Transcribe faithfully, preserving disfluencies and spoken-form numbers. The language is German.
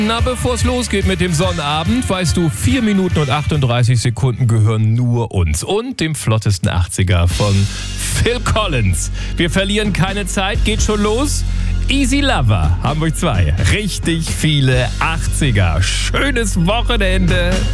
Na, bevor es losgeht mit dem Sonnabend, weißt du, vier Minuten und achtunddreißig Sekunden gehören nur uns und dem flottesten achtziger von Phil Collins. Wir verlieren keine Zeit, geht schon los. Easy Lover, Hamburg zwei. Richtig viele achtziger. Schönes Wochenende.